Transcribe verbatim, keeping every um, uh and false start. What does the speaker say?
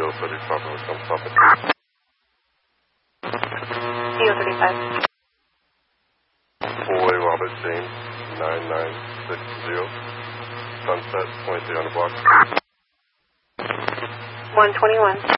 Kilo thirty-five, will come stop it. Kilo thirty-five. Four-way Robert James, nine nine six zero. Sunset, twenty-three hundred block. one twenty-one.